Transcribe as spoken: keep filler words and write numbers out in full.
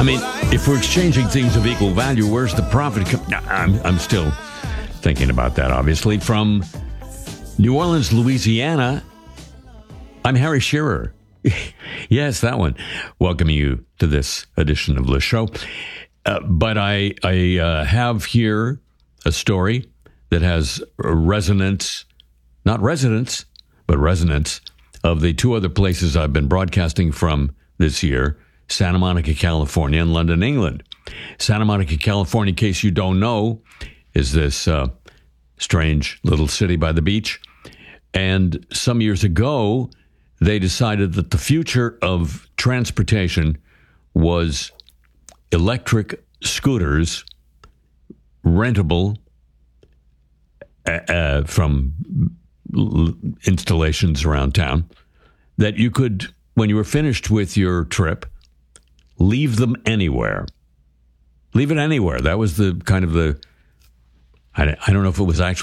I mean, if we're exchanging things of equal value, where's the profit? Com- I'm, I'm still thinking about that, obviously. From New Orleans, Louisiana, I'm Harry Shearer. Yes, that one. Welcoming you to this edition of the show. Uh, but I, I uh, have here a story that has resonance, not residence, but resonance of the two other places I've been broadcasting from this year, Santa Monica, California, and London, England. Santa Monica, California, in case you don't know, is this uh, strange little city by the beach. And some years ago, they decided that the future of transportation was electric scooters, rentable uh, uh, from l- installations around town, that you could, when you were finished with your trip, leave them anywhere. Leave it anywhere. That was the kind of the, I, I don't know if it was actually